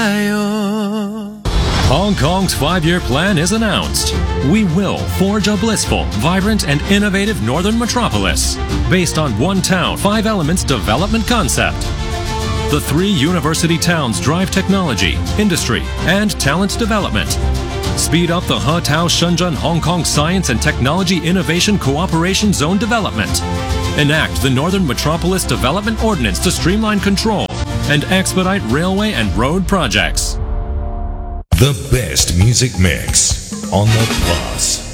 tayo. Hong Kong's 5-year plan is announced. We will forge a blissful, vibrant, and innovative northern metropolis based on one town, 5 elements development concept. The 3 university towns drive technology, industry, and talent development. Speed up the He-Tao Shenzhen Hong Kong Science and Technology Innovation Cooperation Zone development. Enact the Northern Metropolis Development Ordinance to streamline control and expedite railway and road projects. The best music mix on the Plus.